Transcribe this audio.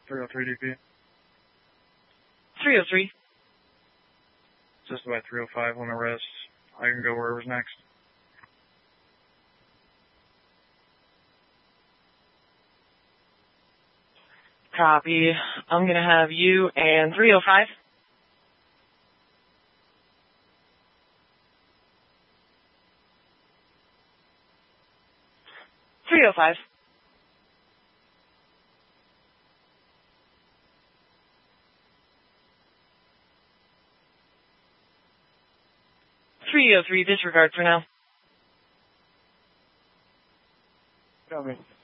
303 DP. 303. Just about 305 on the rest. I can go wherever's next. Copy. I'm going to have you and 305. .305. .303, disregard for now. Copy.